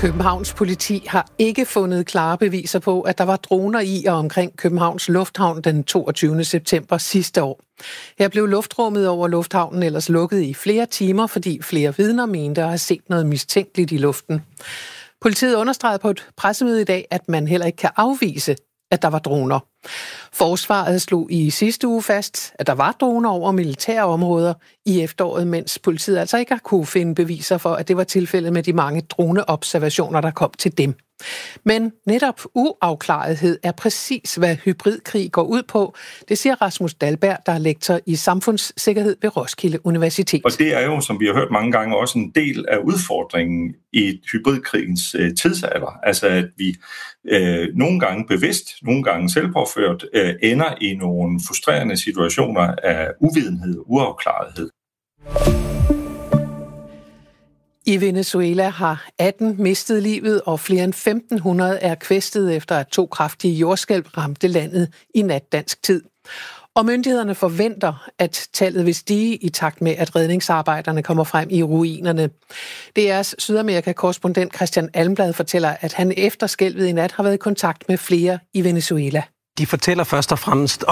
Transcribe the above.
Københavns politi har ikke fundet klare beviser på, at der var droner i og omkring Københavns Lufthavn den 22. september sidste år. Her blev luftrummet over lufthavnen ellers lukket i flere timer, fordi flere vidner mente at have set noget mistænkeligt i luften. Politiet understregede på et pressemøde i dag, at man heller ikke kan afvise, at der var droner. Forsvaret slog i sidste uge fast, at der var droner over militære områder i efteråret, mens politiet altså ikke har kunne finde beviser for, at det var tilfældet med de mange droneobservationer, der kom til dem. Men netop uafklarethed er præcis, hvad hybridkrig går ud på. Det siger Rasmus Dahlberg, der er lektor i samfundssikkerhed ved Roskilde Universitet. Og det er jo, som vi har hørt mange gange, også en del af udfordringen i hybridkrigens tidsalder. Altså at vi nogle gange bevidst, nogle gange selvpåført, ender i nogle frustrerende situationer af uvidenhed og uafklarethed. I Venezuela har 18 mistet livet, og flere end 1.500 er kvæstet efter, at 2 kraftige jordskælv ramte landet i nat dansk tid. Og myndighederne forventer, at tallet vil stige i takt med, at redningsarbejderne kommer frem i ruinerne. DR's Sydamerika-korrespondent Christian Almblad fortæller, at han efter skælvet i nat har været i kontakt med flere i Venezuela. De fortæller først og fremmest